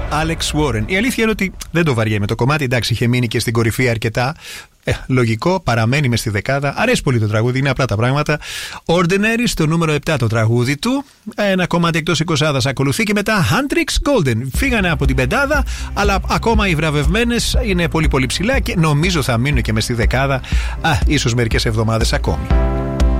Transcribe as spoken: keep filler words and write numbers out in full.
Alex Warren. Η αλήθεια είναι ότι δεν το βαριέμαι το κομμάτι. Εντάξει, είχε μείνει και στην κορυφή αρκετά. Ε, λογικό, παραμένει μες στη δεκάδα. Αρέσει πολύ το τραγούδι, είναι απλά τα πράγματα. Ordinary στο νούμερο επτά το τραγούδι του. Ένα κομμάτι εκτός εικοσάδας ακολουθεί και μετά Hendrix Golden. Φύγανε από την πεντάδα, αλλά ακόμα οι βραβευμένες είναι πολύ πολύ ψηλά και νομίζω θα μείνουν και μες στη δεκάδα. Α, ίσως μερικές εβδομάδες ακόμη.